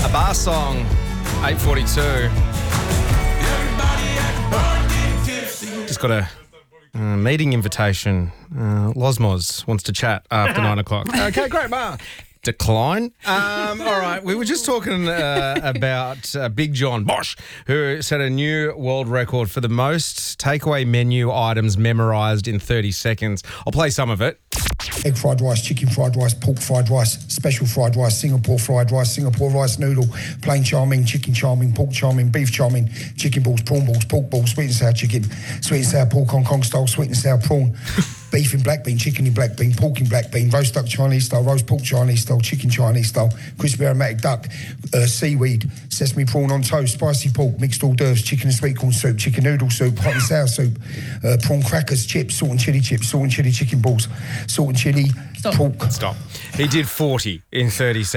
A bar song, 8:42. Just got a meeting invitation. Losmos wants to chat after 9 o'clock. Okay, great, Mar. Decline. All right, we were just talking about Big John Bosch, who set a new world record for the most takeaway menu items memorised in 30 seconds. I'll play some of it. Egg fried rice, chicken fried rice, pork fried rice, special fried rice, Singapore fried rice, Singapore rice noodle, plain chow mein, chicken chow mein, pork chow mein, beef chow mein, chicken balls, prawn balls, pork balls, sweet and sour chicken, sweet and sour pork Hong Kong style, sweet and sour prawn, beef in black bean, chicken in black bean, pork in black bean, roast duck Chinese style, roast pork Chinese style, chicken Chinese style, crispy aromatic duck, seaweed, sesame prawn on toast, spicy pork, mixed hors d'oeuvres, chicken and sweet corn soup, chicken noodle soup, hot and sour soup, prawn crackers, chips, salt and chili chicken balls, salt and chili, pork. Stop. He did 40 in 30 seconds.